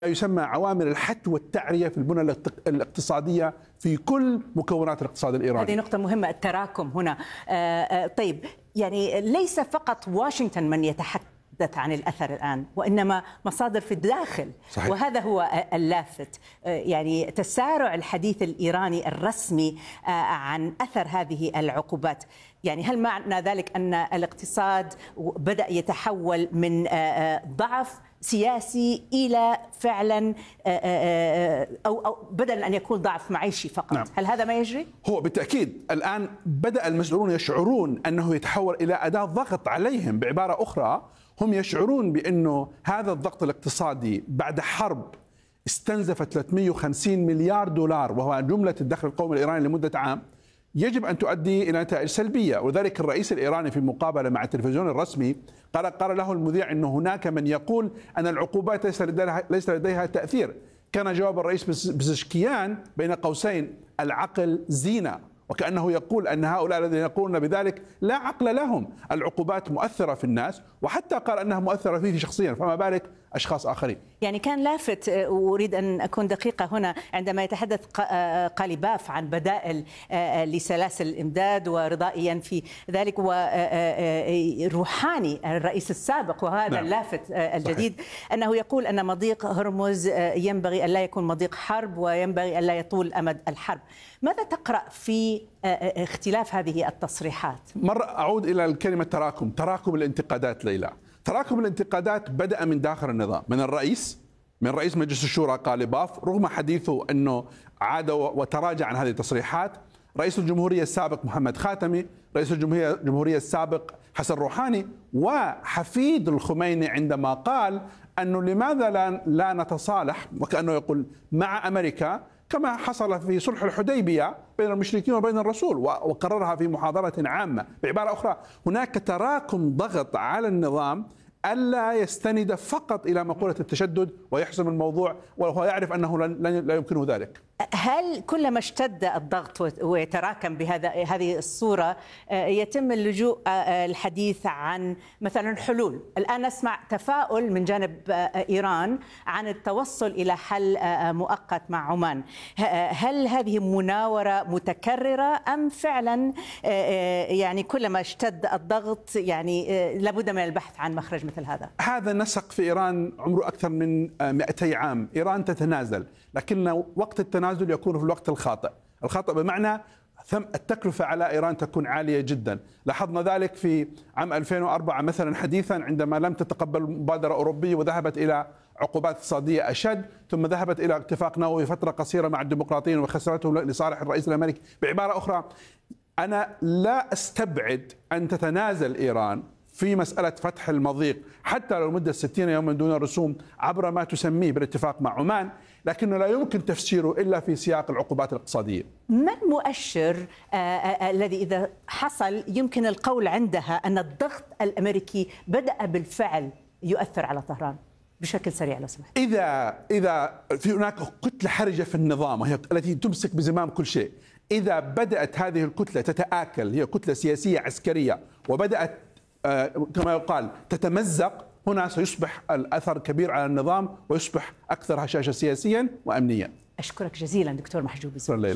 يسمى عوامل الحت والتعرية في البنى الاقتصادية في كل مكونات الاقتصاد الإيراني. هذه نقطة مهمة، التراكم هنا. طيب، يعني ليس فقط واشنطن من يتحدث عن الأثر الآن، وإنما مصادر في الداخل. صحيح. وهذا هو اللافت، يعني تسارع الحديث الإيراني الرسمي عن أثر هذه العقوبات. يعني هل معنى ذلك أن الاقتصاد بدأ يتحول من ضعف سياسي إلى فعلا أو بدل أن يكون ضعف معيشي فقط؟ نعم. هل هذا ما يجري؟ هو بالتأكيد الآن بدأ المسؤولون يشعرون أنه يتحول إلى أداة ضغط عليهم. بعبارة أخرى، هم يشعرون بأنه هذا الضغط الاقتصادي بعد حرب استنزفت 350 مليار دولار، وهو جملة الدخل القومي الإيراني لمدة عام، يجب أن تؤدي إلى نتائج سلبية. ولذلك الرئيس الإيراني في مقابلة مع التلفزيون الرسمي قال له المذيع أن هناك من يقول أن العقوبات ليس لديها تأثير. كان جواب الرئيس بزشكيان بين قوسين: العقل زينة، وكأنه يقول أن هؤلاء الذين يقولون بذلك لا عقل لهم. العقوبات مؤثرة في الناس، وحتى قال أنها مؤثرة فيه شخصيا، فما بالك أشخاص آخرين. يعني كان لافت، أريد أن أكون دقيقة هنا، عندما يتحدث قاليباف عن بدائل لسلاسل الإمداد ورضائيا في ذلك، وروحاني الرئيس السابق، وهذا نعم. اللافت الجديد صحيح. أنه يقول أن مضيق هرمز ينبغي أن لا يكون مضيق حرب، وينبغي أن لا يطول أمد الحرب. ماذا تقرأ في اختلاف هذه التصريحات؟ مرة أعود إلى الكلمة تراكم الانتقادات. ليلى، تراكم الانتقادات بدأ من داخل النظام، من رئيس مجلس الشورى قاليباف، رغم حديثه أنه عاد وتراجع عن هذه التصريحات، رئيس الجمهورية السابق محمد خاتمي، رئيس الجمهورية السابق حسن روحاني، وحفيد الخميني عندما قال أنه لماذا لا نتصالح، وكأنه يقول مع أمريكا كما حصل في صلح الحديبية بين المشركين وبين الرسول، وقررها في محاضرة عامة. بعبارة أخرى، هناك تراكم ضغط على النظام ألا يستند فقط إلى مقولة التشدد ويحسم الموضوع، وهو يعرف أنه لا يمكنه ذلك. هل كلما اشتد الضغط ويتراكم هذه الصورة يتم اللجوء الحديث عن مثلا حلول؟ الآن نسمع تفاؤل من جانب إيران عن التوصل إلى حل مؤقت مع عمان. هل هذه مناورة متكررة أم فعلا يعني كلما اشتد الضغط يعني لابد من البحث عن مخرج مثل هذا؟ هذا نسق في إيران عمره أكثر من 200 عام. إيران تتنازل، لكن وقت التنازل يكون في الوقت الخاطئ بمعنى التكلفة على إيران تكون عالية جدا. لاحظنا ذلك في عام 2004 مثلا حديثا، عندما لم تتقبل مبادرة أوروبية وذهبت إلى عقوبات اقتصادية أشد، ثم ذهبت إلى اتفاق نووي فترة قصيرة مع الديمقراطيين وخسرته لصالح الرئيس الأمريكي. بعبارة أخرى، أنا لا أستبعد أن تتنازل إيران في مسألة فتح المضيق حتى لو مدة 60 يوما دون رسوم عبر ما تسميه بالاتفاق مع عمان، لكنه لا يمكن تفسيره إلا في سياق العقوبات الاقتصادية. ما المؤشر الذي إذا حصل يمكن القول عندها أن الضغط الأمريكي بدأ بالفعل يؤثر على طهران؟ بشكل سريع لو سمحت. إذا في هناك كتلة حرجة في النظام وهي التي تمسك بزمام كل شيء، إذا بدأت هذه الكتلة تتآكل، هي كتلة سياسية عسكرية، وبدأت كما يقال تتمزق، هنا سيصبح الأثر كبير على النظام ويصبح أكثر هشاشة سياسيا وأمنيا. أشكرك جزيلا دكتور محجوب. شكرا.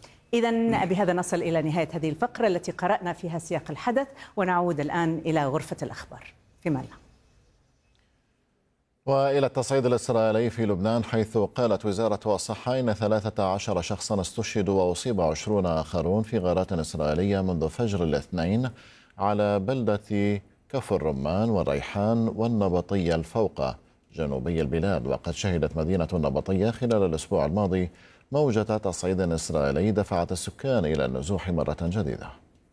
إذن بهذا نصل إلى نهاية هذه الفقرة التي قرأنا فيها سياق الحدث، ونعود الآن إلى غرفة الأخبار في مالا. وإلى التصعيد الإسرائيلي في لبنان، حيث قالت وزارة الصحة إن 13 شخصا استشهدوا وأصيب 20 آخرون في غارات إسرائيلية منذ فجر الاثنين على بلدة كفر الرمان والريحان والنبطية الفوقة جنوبي البلاد. وقد شهدت مدينة النبطية خلال الأسبوع الماضي موجة تصعيد إسرائيلي دفعت السكان إلى النزوح مرة جديدة.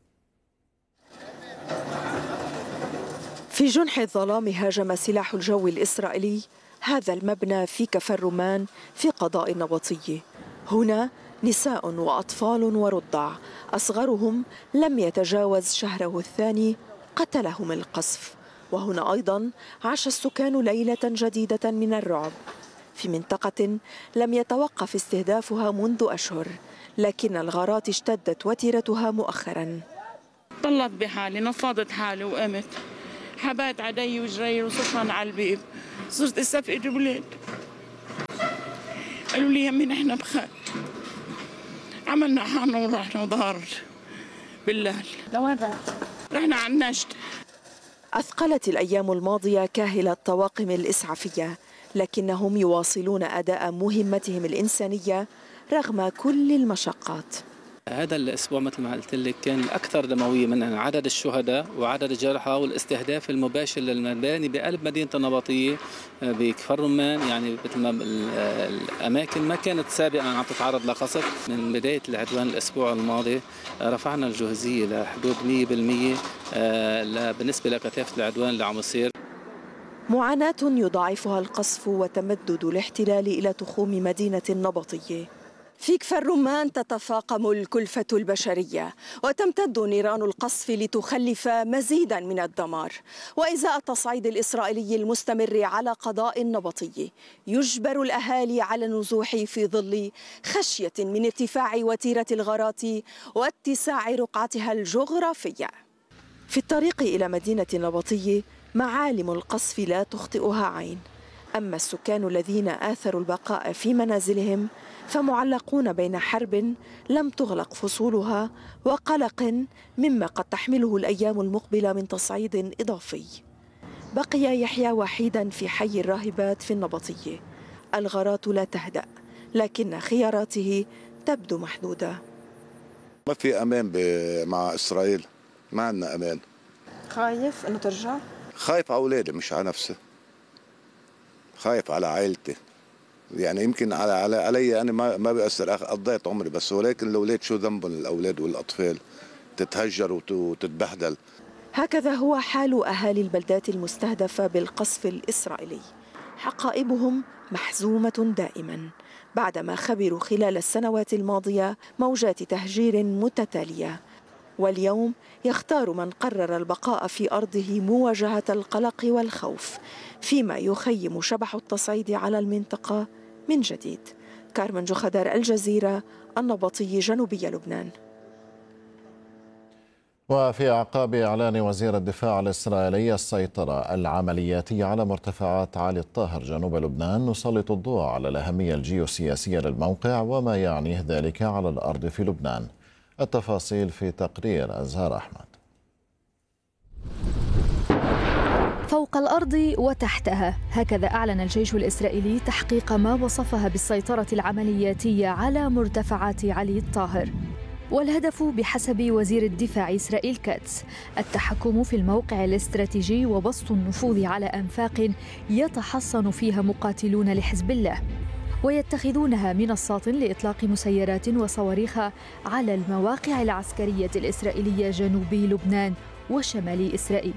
في جنح الظلام هاجم سلاح الجو الإسرائيلي هذا المبنى في كفر الرمان في قضاء النبطية. هنا نساء وأطفال ورضع أصغرهم لم يتجاوز شهره الثاني قتلهم القصف. وهنا أيضا عاش السكان ليلة جديدة من الرعب في منطقة لم يتوقف استهدافها منذ أشهر، لكن الغارات اشتدت وتيرتها مؤخرا. طلت بحالي، نفضت حالي وقمت، حبات عدي وجري وصفن على البيب، صرت استفقد بلاد. قالوا لي يمين احنا بخير. عملنا حالنا ورحنا ظهر بالله. لوين رحنا على النجد. أثقلت الأيام الماضية كاهل الطواقم الإسعافية، لكنهم يواصلون أداء مهمتهم الإنسانية رغم كل المشقات. هذا الأسبوع مثل ما قلت لك كان الأكثر دموية من عدد الشهداء وعدد الجرحى والاستهداف المباشر للمباني بقلب مدينة النبطية بكفر رمان، يعني مثل ما الأماكن ما كانت سابقا عم تتعرض لقصف. من بداية العدوان الأسبوع الماضي رفعنا الجهزية لحدود 100% بالنسبة لكثافة العدوان اللي عم يصير. معاناة يضاعفها القصف وتمدد الاحتلال إلى تخوم مدينة النبطية. في كفر رمان تتفاقم الكلفة البشرية وتمتد نيران القصف لتخلف مزيدا من الدمار. وإزاء التصعيد الإسرائيلي المستمر على قضاء النبطي يجبر الأهالي على النزوح في ظل خشية من ارتفاع وتيرة الغارات واتساع رقعتها الجغرافية. في الطريق إلى مدينة النبطي معالم القصف لا تخطئها عين، أما السكان الذين آثروا البقاء في منازلهم فمعلقون بين حرب لم تغلق فصولها وقلق مما قد تحمله الأيام المقبلة من تصعيد إضافي. بقي يحيى وحيدا في حي الراهبات في النبطية. الغارات لا تهدأ، لكن خياراته تبدو محدودة. ما في أمان مع إسرائيل، ما عندنا أمان. خايف أنه ترجع؟ خايف على أولادي مش على نفسي، خايف على عائلتي. يعني يمكن علي أنا ما بيأثر، قضيت عمري بس، ولكن الأولاد شو ذنبهم الأولاد والأطفال تتهجر وتتبهدل. هكذا هو حال أهالي البلدات المستهدفة بالقصف الإسرائيلي. حقائبهم محزومة دائما بعدما خبروا خلال السنوات الماضية موجات تهجير متتالية، واليوم يختار من قرر البقاء في أرضه مواجهة القلق والخوف، فيما يخيم شبح التصعيد على المنطقة من جديد. كارمن جخدر، الجزيرة، النبطي، جنوبي لبنان. وفي أعقاب إعلان وزير الدفاع الإسرائيلي السيطرة العملياتية على مرتفعات علي الطاهر جنوب لبنان، نسلط الضوء على الأهمية الجيوسياسية للموقع وما يعنيه ذلك على الأرض في لبنان. التفاصيل في تقرير أزهار أحمد. فوق الأرض وتحتها، هكذا أعلن الجيش الإسرائيلي تحقيق ما وصفها بالسيطرة العملياتية على مرتفعات علي الطاهر. والهدف بحسب وزير الدفاع إسرائيل كاتس التحكم في الموقع الاستراتيجي وبسط النفوذ على أنفاق يتحصن فيها مقاتلون لحزب الله ويتخذونها منصات لإطلاق مسيرات وصواريخ على المواقع العسكرية الإسرائيلية جنوبي لبنان وشمال إسرائيل.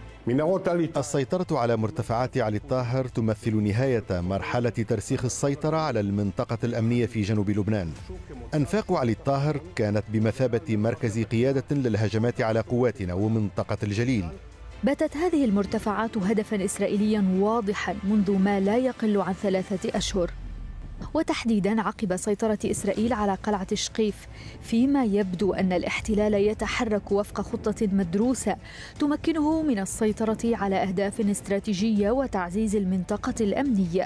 السيطرة على مرتفعات علي الطاهر تمثل نهاية مرحلة ترسيخ السيطرة على المنطقة الأمنية في جنوب لبنان. أنفاق علي الطاهر كانت بمثابة مركز قيادة للهجمات على قواتنا ومنطقة الجليل. باتت هذه المرتفعات هدفاً إسرائيلياً واضحاً منذ ما لا يقل عن 3 أشهر، وتحديداً عقب سيطرة إسرائيل على قلعة شقيف، فيما يبدو أن الاحتلال يتحرك وفق خطة مدروسة تمكنه من السيطرة على أهداف استراتيجية وتعزيز المنطقة الأمنية.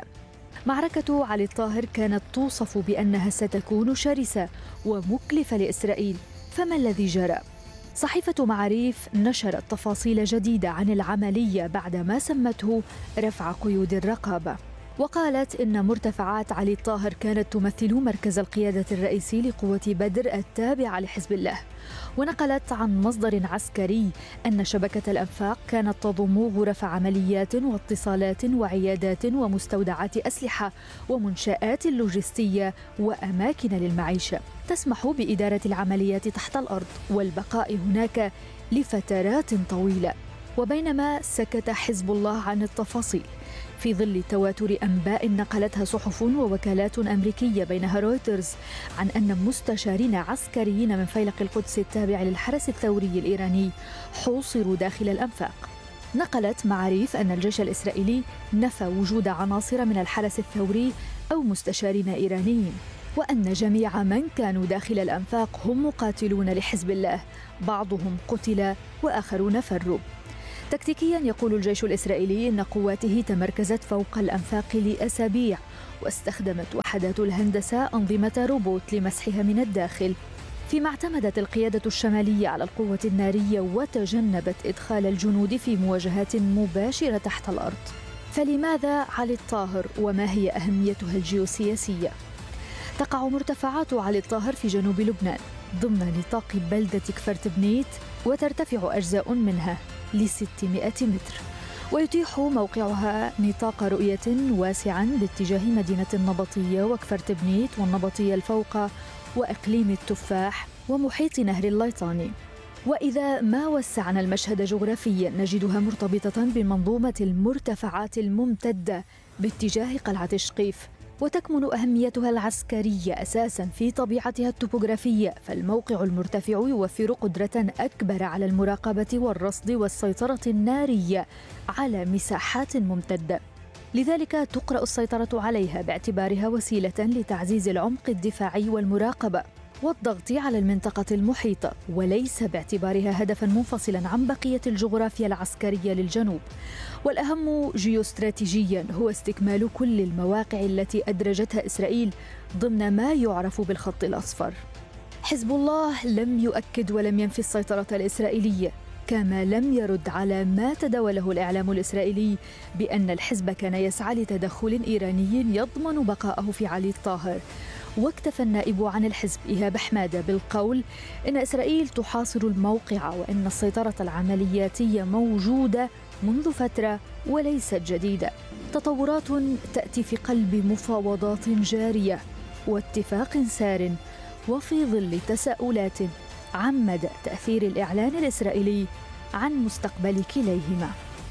معركة علي الطاهر كانت توصف بأنها ستكون شرسة ومكلفة لإسرائيل، فما الذي جرى؟ صحيفة معاريف نشرت تفاصيل جديدة عن العملية بعدما سمته رفع قيود الرقابة، وقالت إن مرتفعات علي الطاهر كانت تمثل مركز القيادة الرئيسي لقوة بدر التابعة لحزب الله. ونقلت عن مصدر عسكري أن شبكة الأنفاق كانت تضم غرف عمليات واتصالات وعيادات ومستودعات أسلحة ومنشآت لوجستية وأماكن للمعيشة تسمح بإدارة العمليات تحت الأرض والبقاء هناك لفترات طويلة. وبينما سكت حزب الله عن التفاصيل في ظل تواتر أنباء نقلتها صحف ووكالات أمريكية بينها رويترز عن أن مستشارين عسكريين من فيلق القدس التابع للحرس الثوري الإيراني حوصروا داخل الأنفاق. نقلت معاريف أن الجيش الإسرائيلي نفى وجود عناصر من الحرس الثوري أو مستشارين إيرانيين، وأن جميع من كانوا داخل الأنفاق هم مقاتلون لحزب الله، بعضهم قتل وآخرون فروا. تكتيكيا يقول الجيش الإسرائيلي إن قواته تمركزت فوق الأنفاق لأسابيع، واستخدمت وحدات الهندسة أنظمة روبوت لمسحها من الداخل، فيما اعتمدت القيادة الشمالية على القوة النارية وتجنبت إدخال الجنود في مواجهات مباشرة تحت الأرض. فلماذا علي الطاهر وما هي أهميتها الجيوسياسية؟ تقع مرتفعات علي الطاهر في جنوب لبنان ضمن نطاق بلدة كفرتبنيت، وترتفع أجزاء منها ل600 متر، ويتيح موقعها نطاق رؤية واسعا باتجاه مدينة النبطية وكفرتبنيت والنبطية الفوقى وإقليم التفاح ومحيط نهر الليطاني. وإذا ما وسعنا المشهد جغرافيا نجدها مرتبطة بمنظومة المرتفعات الممتدة باتجاه قلعة شقيف، وتكمن أهميتها العسكرية أساساً في طبيعتها التopografية، فالموقع المرتفع يوفر قدرة أكبر على المراقبة والرصد والسيطرة النارية على مساحات ممتدة. لذلك تقرأ السيطرة عليها باعتبارها وسيلة لتعزيز العمق الدفاعي والمراقبة والضغط على المنطقة المحيطة، وليس باعتبارها هدفاً منفصلاً عن بقية الجغرافيا العسكرية للجنوب. والأهم جيوستراتيجياً هو استكمال كل المواقع التي أدرجتها إسرائيل ضمن ما يعرف بالخط الأصفر. حزب الله لم يؤكد ولم ينفي السيطرة الإسرائيلية، كما لم يرد على ما تداوله الإعلام الإسرائيلي بأن الحزب كان يسعى لتدخل إيراني يضمن بقاءه في علي الطاهر. واكتفى النائب عن الحزب إيهاب حمادة بالقول إن إسرائيل تحاصر الموقع وإن السيطرة العملياتية موجودة منذ فترة وليست جديدة. تطورات تأتي في قلب مفاوضات جارية واتفاق سار، وفي ظل تساؤلات عن مدى تأثير الإعلان الإسرائيلي عن مستقبل كليهما.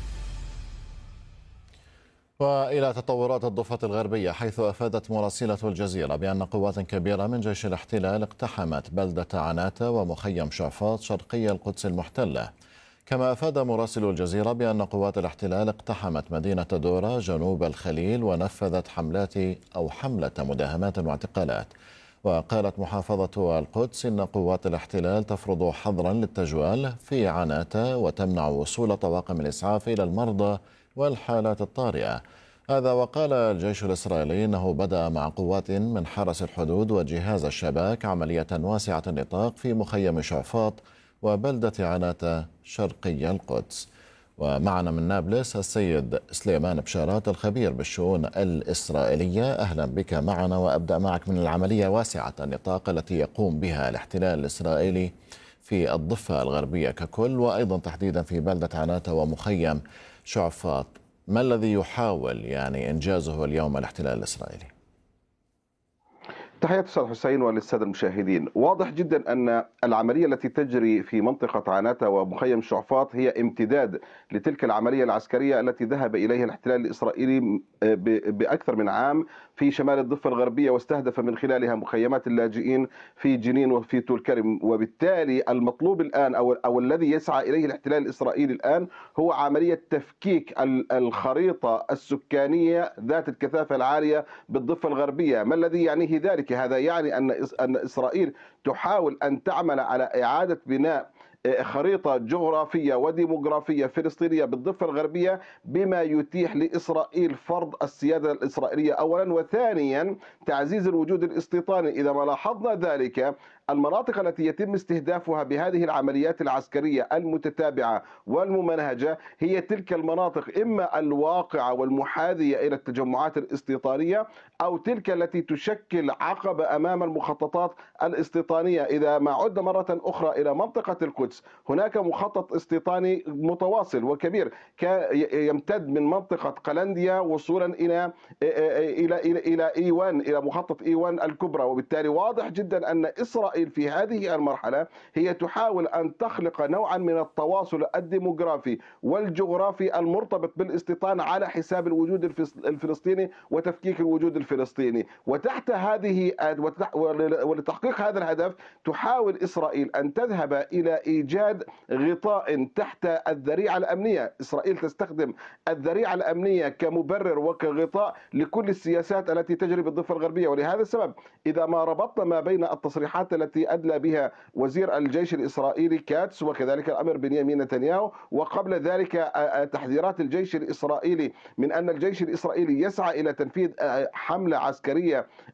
وإلى تطورات الضفة الغربية، حيث أفادت مراسلة الجزيرة بأن قوات كبيرة من جيش الاحتلال اقتحمت بلدة عناتة ومخيم شعفاط شرقي القدس المحتلة. كما أفاد مراسل الجزيرة بأن قوات الاحتلال اقتحمت مدينة دورة جنوب الخليل ونفذت حملة مداهمات واعتقالات. وقالت محافظة القدس إن قوات الاحتلال تفرض حظرا للتجوال في عناتة وتمنع وصول طواقم الإسعاف إلى المرضى والحالات الطارئة. هذا وقال الجيش الإسرائيلي أنه بدأ مع قوات من حرس الحدود وجهاز الشباك عملية واسعة النطاق في مخيم شعفاط وبلدة عناتة شرقي القدس. ومعنا من نابلس السيد سليمان بشارات الخبير بالشؤون الإسرائيلية. أهلا بك معنا، وأبدأ معك من العملية واسعة النطاق التي يقوم بها الاحتلال الإسرائيلي في الضفة الغربية ككل، وأيضا تحديدا في بلدة عناتة ومخيم شعفاط. ما الذي يحاول إنجازه اليوم الاحتلال الإسرائيلي؟ تحياتي أستاذ حسين وللسادة المشاهدين. واضح جدا أن العملية التي تجري في منطقة عناتة ومخيم شعفاط هي امتداد لتلك العملية العسكرية التي ذهب إليها الاحتلال الإسرائيلي بأكثر من عام في شمال الضفة الغربية، واستهدف من خلالها مخيمات اللاجئين في جنين وفي طول كرم. وبالتالي المطلوب الآن أو الذي يسعى إليه الاحتلال الإسرائيلي الآن هو عملية تفكيك الخريطة السكانية ذات الكثافة العالية بالضفة الغربية. ما الذي يعنيه ذلك؟ هذا يعني أن إسرائيل تحاول أن تعمل على إعادة بناء خريطة جغرافية وديموغرافية فلسطينية بالضفة الغربية بما يتيح لإسرائيل فرض السيادة الإسرائيلية أولا، وثانيا تعزيز الوجود الاستيطاني. إذا ما لاحظنا ذلك، المناطق التي يتم استهدافها بهذه العمليات العسكرية المتتابعة والممنهجة هي تلك المناطق إما الواقعة والمحاذية إلى التجمعات الاستيطانية أو تلك التي تشكل عقبة أمام المخططات الاستيطانية. إذا ما عدنا مرة أخرى إلى منطقة القدس، هناك مخطط استيطاني متواصل وكبير يمتد من منطقة قلنديا وصولا إلى إيوان، إلى مخطط إيوان الكبرى. وبالتالي واضح جدا أن إسرائيل في هذه المرحلة هي تحاول أن تخلق نوعا من التواصل الديموغرافي والجغرافي المرتبط بالاستيطان على حساب الوجود الفلسطيني وتفكيك الوجود الفلسطيني. وتحت هذه ولتحقيق هذا الهدف تحاول إسرائيل أن تذهب إلى إيجاد غطاء تحت الذريعة الأمنية. إسرائيل تستخدم الذريعة الأمنية كمبرر وكغطاء لكل السياسات التي تجري بالضفة الغربية. ولهذا السبب إذا ما ربطنا ما بين التصريحات التي أدلى بها وزير الجيش الإسرائيلي كاتس وكذلك الأمر بنيامين نتنياهو، وقبل ذلك تحذيرات الجيش الإسرائيلي من أن الجيش الإسرائيلي يسعى إلى تنفيذ حملة عسكرية